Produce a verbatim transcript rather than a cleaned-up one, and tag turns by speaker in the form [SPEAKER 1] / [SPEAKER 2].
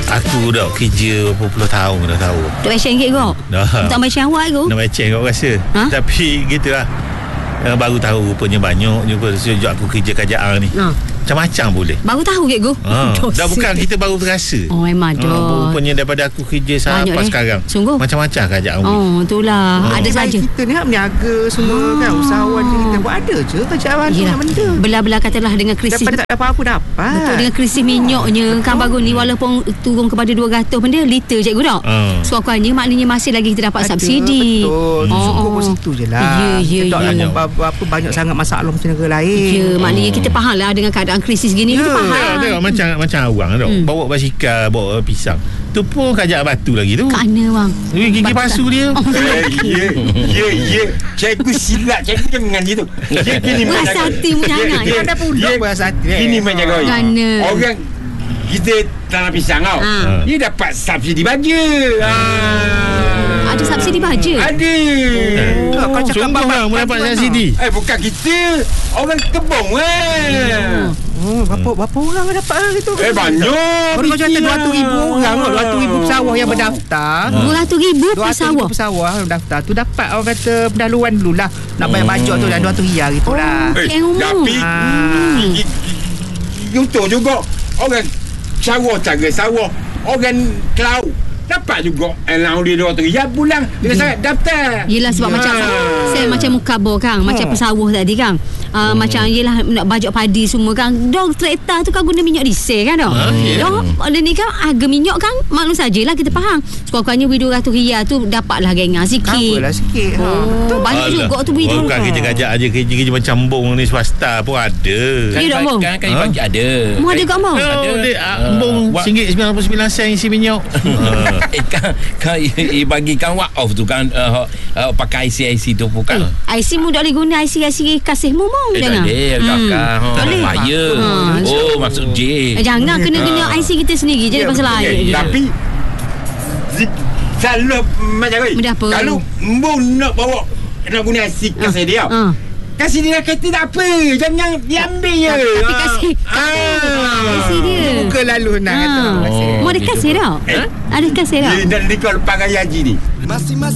[SPEAKER 1] Aku dah kerja berapa puluh tahun dah tahu.
[SPEAKER 2] Tak macam ringgit kau?
[SPEAKER 1] Dah.
[SPEAKER 2] Tak macam awak tu?
[SPEAKER 1] Nak macam kau rasa.
[SPEAKER 2] Ha?
[SPEAKER 1] Tapi gitulah. Uh, baru tahu rupanya banyak juga sejak aku kerja kerajaan ni.
[SPEAKER 2] Ha.
[SPEAKER 1] Macam-macam boleh.
[SPEAKER 2] Baru tahu ke kau?
[SPEAKER 1] Ha. Dah bukan kita baru terasa.
[SPEAKER 2] Oh memang dah.
[SPEAKER 1] Ha, rupanya daripada aku kerja sampai
[SPEAKER 2] Banyak, eh?
[SPEAKER 1] sekarang.
[SPEAKER 2] Sungguh?
[SPEAKER 1] Macam-macam kerajaan.
[SPEAKER 2] Oh itulah.
[SPEAKER 1] Oh.
[SPEAKER 2] Ada saja.
[SPEAKER 3] Kita ni hak berniaga semua
[SPEAKER 2] Ah.
[SPEAKER 3] kan. Usahawan je kita buat ada je kerjaan tu
[SPEAKER 2] Yelah.
[SPEAKER 3] yang benda.
[SPEAKER 2] Belah-belah katalah dengan krisis.
[SPEAKER 3] Daripada tak ada apa-apa dapat.
[SPEAKER 2] Betul, dengan krisis minyaknya kan baru ni walaupun turun kepada dua ratus benda liter cikgu tak?
[SPEAKER 1] Hmm.
[SPEAKER 2] Sekurang-kurangnya maknanya masih lagi kita dapat
[SPEAKER 3] Ada,
[SPEAKER 2] subsidi.
[SPEAKER 3] Betul.
[SPEAKER 2] Oh,
[SPEAKER 3] Syukur
[SPEAKER 2] oh.
[SPEAKER 3] pun situ je lah.
[SPEAKER 2] Ya, ya,
[SPEAKER 3] Kita tak
[SPEAKER 2] ya.
[SPEAKER 3] nak apa, apa banyak sangat masalah macam negara lain.
[SPEAKER 2] Ya, maknanya kita faham lah dengan keadaan krisis gini.
[SPEAKER 3] Ya,
[SPEAKER 2] Kita faham.
[SPEAKER 1] Tengok, tengok macam macam awang tau.
[SPEAKER 2] Hmm.
[SPEAKER 1] Bawa basikal, bawa pisang. Tu pun kerajaan batu lagi tu.
[SPEAKER 2] Kat mana bang?
[SPEAKER 1] Gigi
[SPEAKER 2] Batu
[SPEAKER 1] palsu dia.
[SPEAKER 4] Eh, ya, ya, ya. Cikgu silap. Cikgu jangan gitu. Ya, kini
[SPEAKER 2] Beras hati punya anak.
[SPEAKER 4] Ya,
[SPEAKER 3] Ada pun
[SPEAKER 4] ya,
[SPEAKER 3] beras hati.
[SPEAKER 4] Kini macam kau.
[SPEAKER 2] Mana?
[SPEAKER 4] Orang kita tanam pisang kau.
[SPEAKER 2] Ha.
[SPEAKER 4] Dia dapat subsidi baja. Ha.
[SPEAKER 2] Ada subsidi baja?
[SPEAKER 4] Ada.
[SPEAKER 3] Oh, kau cakap
[SPEAKER 1] Sungguh
[SPEAKER 3] babat
[SPEAKER 1] lah mendapat
[SPEAKER 3] mana?
[SPEAKER 1] subsidi.
[SPEAKER 4] Eh, bukan kita. Orang kebong eh.
[SPEAKER 3] Oh, berapa berapa orang dapat lah gitu?
[SPEAKER 4] Eh, banyak.
[SPEAKER 3] Baru kau cakap dua ratus ribu orang, dua ratus ribu pesawah yang berdaftar.
[SPEAKER 2] dua ratus ribu
[SPEAKER 3] dua ratus ribu
[SPEAKER 2] pesawah.
[SPEAKER 3] pesawah yang daftar tu dapat orang kata pendahuluan dululah. Nak bayar bajet tu dah dua ratus riyal gitulah.
[SPEAKER 4] Eh,
[SPEAKER 2] Yang umum.
[SPEAKER 4] tapi
[SPEAKER 3] Ah.
[SPEAKER 4] Untuk juga orang sawah cara sawah, orang Kelau dapat juga allowance dia dua ratus riyal bulan dengan sangat daftar.
[SPEAKER 2] Yelah sebab
[SPEAKER 4] Ya.
[SPEAKER 2] macam saya macam mukabur kan, macam pesawah tadi kan. Uh, hmm. Macam yelah nak bajak padi semua kan. Dong kereta tu kan guna minyak diesel kan dah.
[SPEAKER 1] Ah, ya.
[SPEAKER 2] Dong ada ni kan harga minyak kan maklum sajalah kita faham. Sekurang-kurangnya dua ratus riyal tu dapatlah gengar sikit.
[SPEAKER 3] Coverlah sikit. Ha.
[SPEAKER 2] Oh, banyak
[SPEAKER 1] Alah.
[SPEAKER 2] juga tu begitu.
[SPEAKER 1] Bukan kerja kerajaan je, kerja-kerja macam bong ni swasta pun ada.
[SPEAKER 2] Ya, tak, bang?
[SPEAKER 5] Kan kan bagi ada.
[SPEAKER 2] Mu ada kat bang?
[SPEAKER 1] Oh, dia ah,
[SPEAKER 5] Ah,
[SPEAKER 1] bong
[SPEAKER 5] wak-
[SPEAKER 1] one ringgit sembilan puluh sembilan sen isi minyak. Ah.
[SPEAKER 5] Eh kan, kan i, i bagi kan wak off tu kan uh, uh, pakai I C I C tu pun kan.
[SPEAKER 2] I C mu tak boleh guna I C I C kasihmu mau
[SPEAKER 5] Eh,
[SPEAKER 2] jangan.
[SPEAKER 5] tak boleh kakak.
[SPEAKER 2] Tak boleh.
[SPEAKER 5] Bahaya.
[SPEAKER 2] Ha.
[SPEAKER 5] Oh, maksud J.
[SPEAKER 2] Eh, jangan kena guna I C kita sendiri je
[SPEAKER 4] Ya,
[SPEAKER 2] pasal
[SPEAKER 4] betul.
[SPEAKER 2] lain.
[SPEAKER 4] Tapi zi- Salah macam ni.
[SPEAKER 2] Benda apa?
[SPEAKER 4] Kalau Mbok nak bawa nak guna asyik kasih dia.
[SPEAKER 2] Ha.
[SPEAKER 4] Kasih dia kereta tak apa. Jangan diambil je.
[SPEAKER 2] Tapi kasih
[SPEAKER 4] Ah.
[SPEAKER 2] kasih dia.
[SPEAKER 3] Muka lalu nak kata.
[SPEAKER 2] Ha.
[SPEAKER 3] Terima kasih.
[SPEAKER 2] Mu ada kasih tak?
[SPEAKER 4] Eh?
[SPEAKER 2] Ada kasih tak?
[SPEAKER 4] Dia nak nikah lepas raya haji ni.
[SPEAKER 6] Masing-masing